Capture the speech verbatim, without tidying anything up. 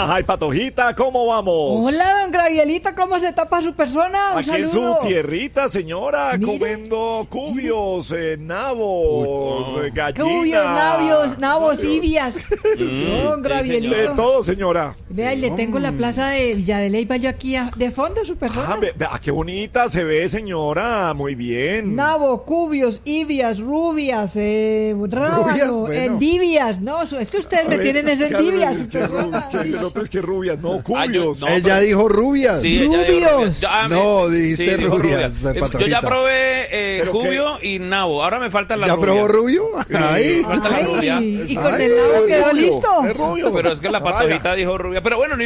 Ay, Patojita, ¿cómo vamos? Hola, don Gravielito, ¿cómo se tapa su persona? Un Aquí en saludo. su tierrita, señora, Mire. comiendo cubios, eh, nabos, eh, gallinas. Cubios, navios, nabos, ibias. Mm, Don sí, Gravielito. De todo, señora. Vea, y le tengo la plaza de Villa de Leyva yo aquí a- de fondo, su persona. Ah, ve- vea, qué bonita se ve, señora. Muy bien. Nabo, cubios, ibias, rubias, eh, rábano, Rubias, bueno. endivias. No, su- es que ustedes me A ver, tienen es es que envidias. Es que, ru- es que el otro es que rubias, no, Ah, yo- cubios. no, Ella pero- dijo rubias. Sí, ella dijo Rubios. rubias. Yo- ah, No, me- dijiste dijo rubias, Eh, Yo Patojita. ya probé eh, ¿Pero Cubio y Nabo. Ahora me falta la ¿Ya rubia. probó rubio? Ahí. Falta la rubia. Ay, y con Ay, el nabo es quedó rubio, listo. es rubio. Pero es que la Vaya. patojita dijo rubia. Pero bueno, no